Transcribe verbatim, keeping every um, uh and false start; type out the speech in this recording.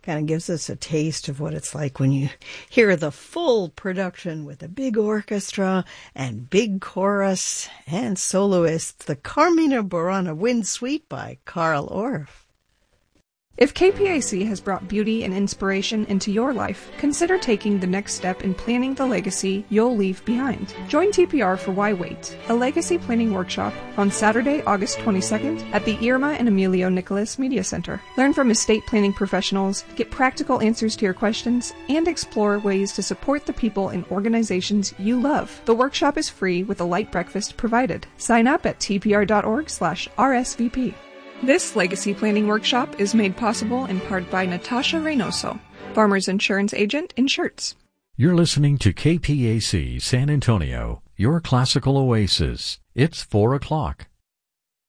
Kind of gives us a taste of what it's like when you hear the full production with a big orchestra and big chorus and soloists, the Carmina Burana Wind Suite by Carl Orff. If K P A C has brought beauty and inspiration into your life, consider taking the next step in planning the legacy you'll leave behind. Join T P R for Why Wait, a legacy planning workshop on Saturday, August twenty-second at the Irma and Emilio Nicholas Media Center. Learn from estate planning professionals, get practical answers to your questions, and explore ways to support the people and organizations you love. The workshop is free with a light breakfast provided. Sign up at tpr.org slash RSVP. This legacy planning workshop is made possible in part by Natasha Reynoso, Farmers Insurance Agent in Shirts. You're listening to K P A C San Antonio, your classical oasis. It's four o'clock.